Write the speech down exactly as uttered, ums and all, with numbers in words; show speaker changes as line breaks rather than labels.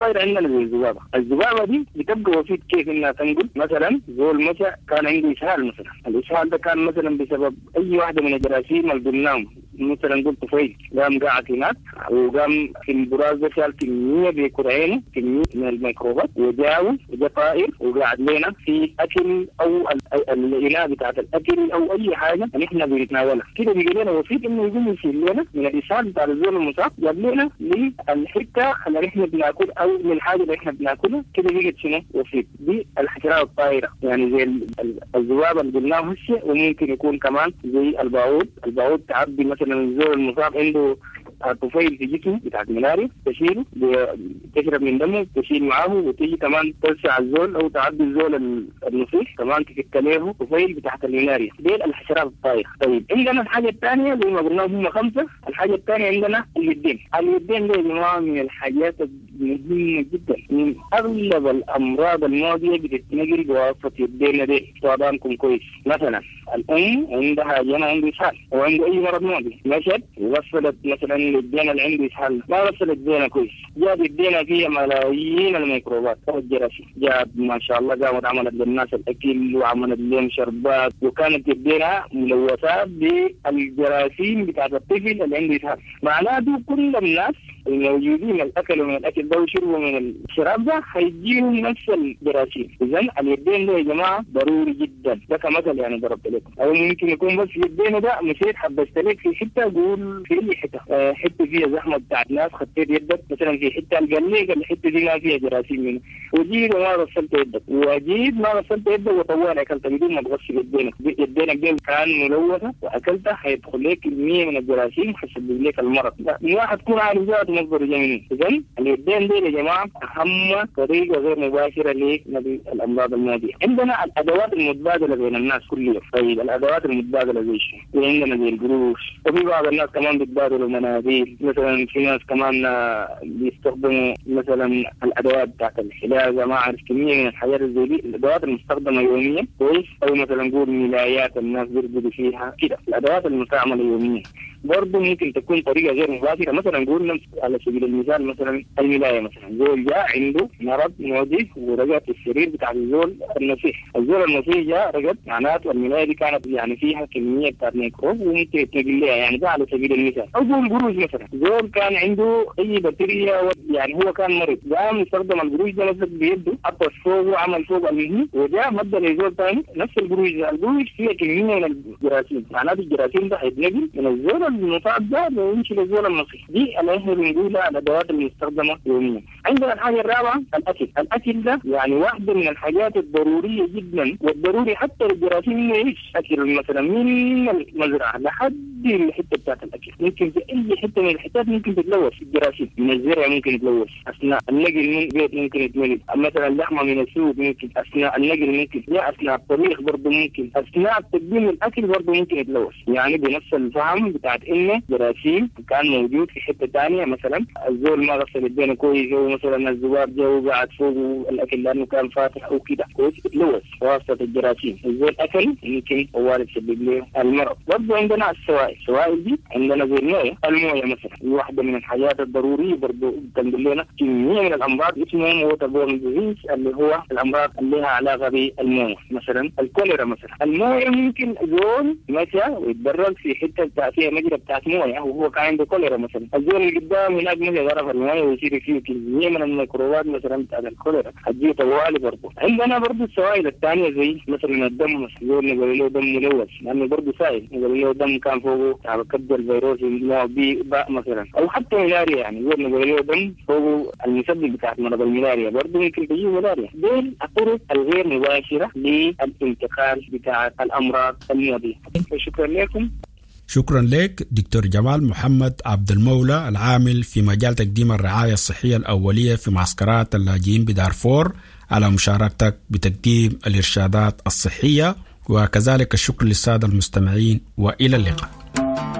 طاير عندنا زي الذبابة. الذبابة دي بتبقى وسيط كيف إنها تنقل. مثلا زول مشى كان عنده إسهال مثلا، الإسهال ده كان مثلا بسبب أي واحدة من الجراثيم اللي قلناهم، مثلا قلت طفيل قام قاعد هناك وقام في البراز ده شال كمية بيكر عينه كمية من الميكروبات وجاوز وجا طائر وقاعد لنا في أكل أو الإناء بتاعت الأكل أو أي حاجة نحن بنتناولها كده بيجي لنا وسيط إنه يقوم يشيل لنا من الإسهال بتاع الزول المصاب جاب لنا للحتة اللي نحن بناكل أو من الحاجة اللي نحن بناكلها كده بيجي شنو وسيط. دي الحشرات الطائرة يعني زي الذبابة اللي قلناه هسه، وممكن يكون كمان زي الباعوض. الباعوض تعبي مثلا الزول المصاب عنده طفيل في جسمه بتاعت ملاريا تشيله تشرب من دمه تشيل معاه وتيجي كمان تلسع الزول او تعدي الزول النصيح كمان تفك له طفيل بتاعت الملاريا. دي الحشرات الطائرة. طيب عندنا الحاجة الثانية زي ما قلنا هم خمسة. الحاجة الثانية عندنا اليدين. اليدين دي يا جماعة من الحاجات المهمة جدا. من اغلب الامراض المعدية بتتنقل بواسطة يدينا دي. طبعاًكم كويس. مثلا الام عندها جنى عنده اسهال وعنده اي مرض معدي مشت وغسلت مثلا الدينا اللي عنده اسهال ما غسلت دينا كويس، جاب الدينا فيها ملايين الميكروبات او الجراثيم، جاب ما شاء الله قامت عملت للناس الاكل وعملت لهم شربات وكانت الدينا ملوثات بالجراثيم بتاعت الطفل اللي عنده اسهال. معناته كل الناس الموجودين الاكل من الاكل ده وشربوا من الشراب ده هيجيهم نفس الجراثيم. اذا اليدين ده يا جماعه ضروري جدا. ده كمثل يعني ضربت لكم. او ممكن يكون بس يدينا ده مشيت حبست لك في حته قول في اي حته أه حته فيها زحمه بتاعت ناس خدت يدك مثلا في حته القليق الحته دي ما فيها جراثيم منه وجيت وما غسلت يدك وجيت ما غسلت يدك وطوال اكلت بدون ما تغسل يدينك يدينك دي كان ملوثه واكلتها هيدخل لك كميه من الجراثيم هيسبب لك المرض. لا واحد تكون عارف ذاته مصدر جميل. اذا اليدين دي يا جماعه اهم طريقه غير مباشره لنقل الامراض المعديه. عندنا الادوات المتبادله بين الناس كل يوم. طيب الادوات المتبادله زي شو؟ عندنا زي القروش وفي بعض الناس كمان بيتبادلوا مناديل. مثلا في ناس كمان بيستخدموا مثلا الادوات بتاعت الحلاقه ما اعرف كميه من الحاجات زي دي الادوات المستخدمه يوميا كويس. او مثلا نقول ملايات الناس بيرقدوا فيها كده الادوات المستعمله يوميا برضه ممكن تكون طريقه غير مباشره. مثلا نقول على سبيل المثال مثلا الملايه مثلا زول جاء عنده مرض معدي ورقد في السرير بتاع الزول النصيح. الزول النصيح جاء رقد معناته الملايه دي كانت يعني فيها كميه بتاعت ميكروب وممكن يتنقل لها يعني ده على سبيل المثال. او زول القروش مثلا زول كان عنده اي بكتيريا يعني هو كان مريض قام يستخدم القروش ده مثلا بيده حطه فوقه عمل فوق المهي وجاء مد لزول ثاني نفس القروش ده القروش فيها كميه من الجراثيم معناته الجراثيم ده هيتنقل من الزول المصاب ده ويمشي للزول النصيح. دي اللي احنا بنقولها الادوات المستخدمه يوميا. عندنا الحاجه الرابعه الاكل. الاكل ده يعني واحده من الحاجات الضروريه جدا والضروري حتى للجراثيم انه يعيش. اكل مثلا من المزرعه لحد الحته بتاعت الاكل ممكن في اي حته من الحتات ممكن تتلوث الجراثيم. من الزرع ممكن يتلوث اثناء النقل من البيت ممكن يتنقل مثلا اللحمه من السوق ممكن اثناء النقل ممكن لا اثناء الطبيخ برضه ممكن اثناء تقديم الاكل برضه ممكن يتلوث. يعني بنفس الفهم بتاعت انه جراثيم كان موجود في حته ثانيه مثلا الزول ما غسل يدينه كويس او مثلا الذباب جو قاعد فوق الاكل لانه كان فاتح او كده كويس يتلوث واسطه الجراثيم. الزول اكل يمكن هو يسبب له المرض. برضه عندنا السوائل. السوائل دي عندنا زي المويه. المويه مثلا واحده من الحاجات الضروريه برضه تنقل لنا كميه من الامراض اسمها ووتربورن ديزيز اللي هو الامراض اللي لها علاقه بالمويه. مثلا الكوليرا مثلا المويه ممكن زول مشى ويتدرج في حته بتاع فيها مجرى بتاعت مويه وهو كان عنده كوليرا مثلا الزول اللي قدام هناك مشى غرف المويه ويصير فيه كميه من الميكروبات مثلا بتاعت الكوليرا هتجي طوالي. برضه عندنا برضه السوائل الثانيه زي مثلا الدم. زول نقول له دم ملوث لانه برضه سائل نقول له دم كان فوقه على كبد الفيروس اللي بي باء مثلا او حتى ملاريا يعني زول نقول له دم فوقه المسبب بتاعت مرض الملاريا برضه ممكن تجي ملاريا. دي الطرق الغير مباشره للانتقال بتاع الامراض المعديه. شكرا لكم.
شكرا لك دكتور جمال محمد عبد المولى العامل في مجال تقديم الرعاية الصحية الأولية في معسكرات اللاجئين بدارفور على مشاركتك بتقديم الإرشادات الصحية. وكذلك الشكر للسادة المستمعين وإلى اللقاء.